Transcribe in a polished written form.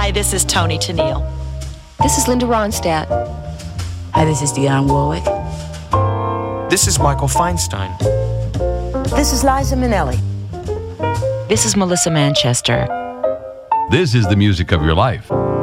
Hi, this is Toni Tennille. This is Linda Ronstadt. Hi, this is Dionne Warwick. This is Michael Feinstein. This is Liza Minnelli. This is Melissa Manchester. This is the music of your life.